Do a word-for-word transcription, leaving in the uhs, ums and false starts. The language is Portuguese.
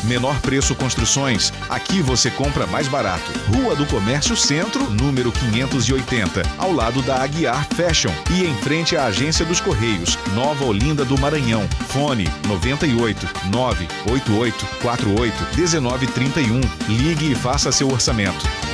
Menor Preço Construções. Aqui você compra mais barato. Rua do Comércio Centro, número quinhentos e oitenta, ao lado da Aguiar Fashion e em frente à Agência dos Correios, Nova Olinda do Maranhão. Fone noventa e oito, nove oito oito quatro oito, um nove três um. Ligue e faça seu orçamento.